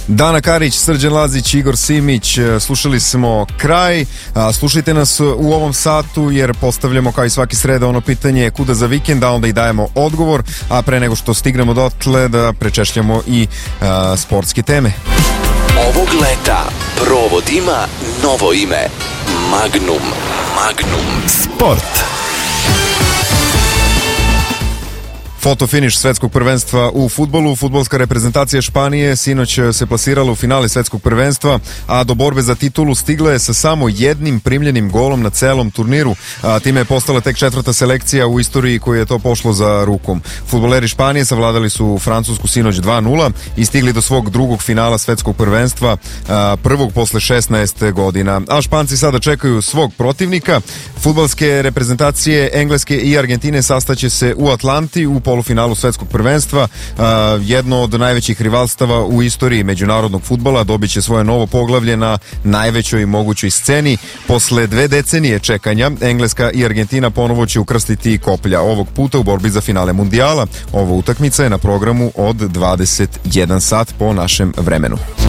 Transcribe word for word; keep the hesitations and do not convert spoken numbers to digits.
Dana Karić, Srđan Lazić, Igor Simić, slušali smo kraj. Slušajte nas u ovom satu jer postavljamo kao i svaki sreda ono pitanje kuda za vikend, a onda i dajemo odgovor, a pre nego što stignemo dotle da prečešljamo i a, sportske teme. Ovog leta provod ima novo ime. Magnum. Magnum Sport. Fotofiniš svetskog prvenstva u fudbalu. Fudbalska reprezentacija Španije sinoć se plasirala u finale svetskog prvenstva, a do borbe za titulu stigla je sa samo jednim primljenim golom na celom turniru. A, time je postala tek četvrta selekcija u istoriji koju je to pošlo za rukom. Fudbaleri Španije savladali su Francusku sinoć dva nula i stigli do svog drugog finala svetskog prvenstva, a, prvog posle šesnaest godina. A Španci sada čekaju svog protivnika. Fudbalske reprezentacije Engleske i Argentine sastaće se u Atlanti u polufinalu svetskog prvenstva. A, jedno od najvećih rivalstava u istoriji međunarodnog fudbala dobit će svoje novo poglavlje na najvećoj mogućoj sceni. Posle dve decenije čekanja, Engleska i Argentina ponovo će ukrstiti koplja, ovog puta u borbi za finale mundijala. Ova utakmica je na programu od dvadeset jedan sat po našem vremenu.